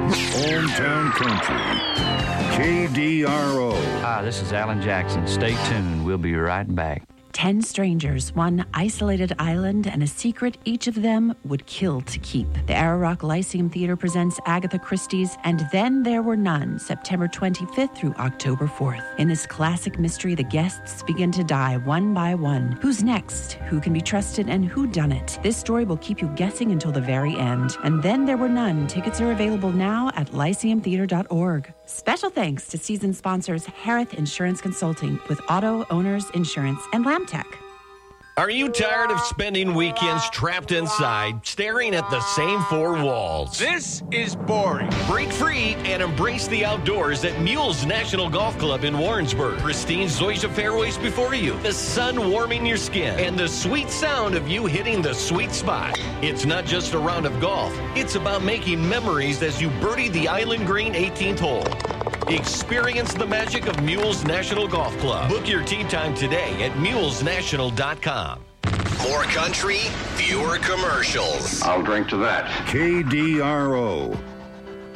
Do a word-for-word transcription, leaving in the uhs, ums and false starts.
Hometown Country. K D R O. Hi, this is Alan Jackson. Stay tuned. We'll be right back. Ten strangers, one isolated island, and a secret each of them would kill to keep. The Arrow Rock Lyceum Theater presents Agatha Christie's And Then There Were None, September twenty-fifth through October fourth. In this classic mystery, the guests begin to die one by one. Who's next? Who can be trusted? And who done it? This story will keep you guessing until the very end. And Then There Were None. Tickets are available now at lyceum theater dot org. Special thanks to season sponsors Harith Insurance Consulting with Auto Owners Insurance and Lamtech. Are you tired of spending weekends trapped inside, staring at the same four walls? This is boring. Break free and embrace the outdoors at Mules National Golf Club in Warrensburg. Pristine zoysia fairways before you, the sun warming your skin, and the sweet sound of you hitting the sweet spot. It's not just a round of golf. It's about making memories as you birdie the Island Green eighteenth hole. Experience the magic of Mules National Golf Club. Book your tee time today at mules national dot com. More country, fewer commercials. I'll drink to that. K D R O.